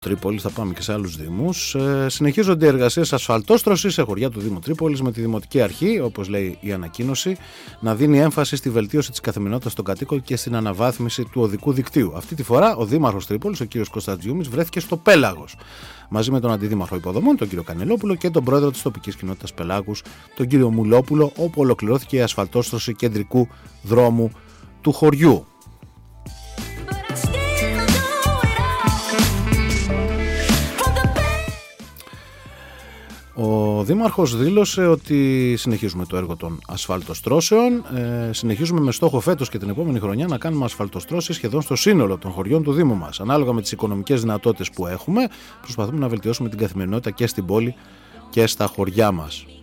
Τρίπολης, θα πάμε και σε άλλους δήμους. Συνεχίζονται οι εργασίες ασφαλτόστρωσης σε χωριά του Δήμου Τρίπολης, με τη Δημοτική Αρχή, όπως λέει η ανακοίνωση, να δίνει έμφαση στη βελτίωση της καθημερινότητας των κατοίκων και στην αναβάθμιση του οδικού δικτύου. Αυτή τη φορά ο Δήμαρχος Τρίπολης, ο κ. Κωνσταντζιούμης, βρέθηκε στο Πέλαγος μαζί με τον Αντιδήμαρχο Υποδομών, τον κ. Κανελόπουλο, και τον πρόεδρο της τοπικής κοινότητας Πελάγους, τον κ. Μουλόπουλο, όπου ολοκληρώθηκε η ασφαλτόστρωση κεντρικού δρόμου του χωριού. Ο Δήμαρχος δήλωσε ότι συνεχίζουμε το έργο των ασφαλτοστρώσεων. Συνεχίζουμε με στόχο φέτος και την επόμενη χρονιά να κάνουμε ασφαλτοστρώσεις σχεδόν στο σύνολο των χωριών του Δήμου μας. Ανάλογα με τις οικονομικές δυνατότητες που έχουμε, προσπαθούμε να βελτιώσουμε την καθημερινότητα και στην πόλη και στα χωριά μας.